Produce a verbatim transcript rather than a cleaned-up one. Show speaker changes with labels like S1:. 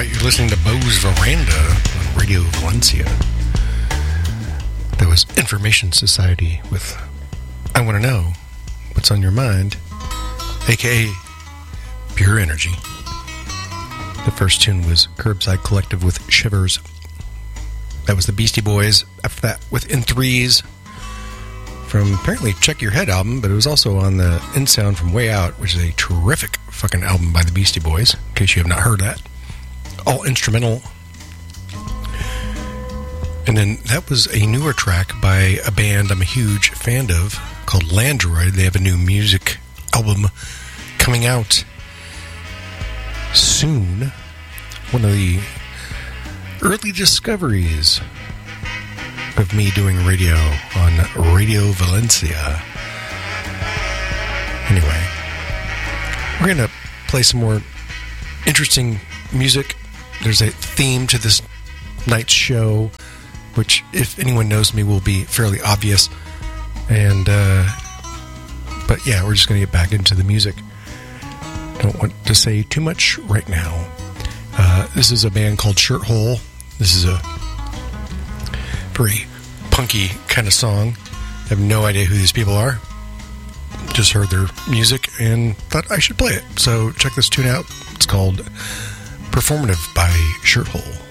S1: right, you're listening to Beau's Veranda on Radio Valencia. That was Information Society with I Want to Know What's on Your Mind, a k a. Pure Energy. The first tune was Curbside Collective with Shivers. That was the Beastie Boys. After that, with In Threes from apparently Check Your Head album, but it was also on the In Sound from Way Out, which is a terrific fucking album by the Beastie Boys, in case you have not heard that. All instrumental. And then that was a newer track by a band I'm a huge fan of called Landroid. They have a new music album coming out soon. One of the early discoveries of me doing radio on Radio Valencia. Anyway, we're going to play some more interesting music. There's a theme to this night's show, which, if anyone knows me, will be fairly obvious. And, uh, but yeah, we're just going to get back into the music. Don't want to say too much right now. Uh, this is a band called Shirthole. This is a very punky kind of song. I have no idea who these people are. Just heard their music and thought I should play it. So check this tune out. It's called Performative by Shirthole.